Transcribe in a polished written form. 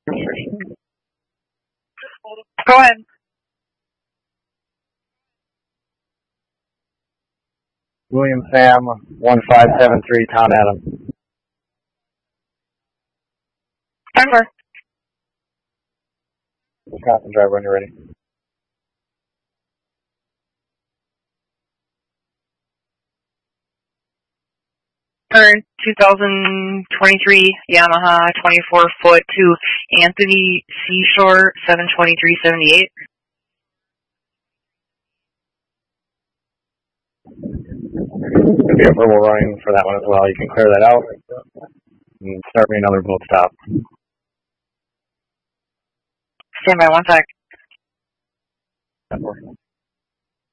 Go ahead. William Sam, 1573, Town Adams. Timer. Wisconsin driver when you're ready. Turn 2023 Yamaha 24-foot to Anthony Seashore 72378. There'll be a verbal running for that one as well. You can clear that out and start me another boat stop. Stand by 1 sec.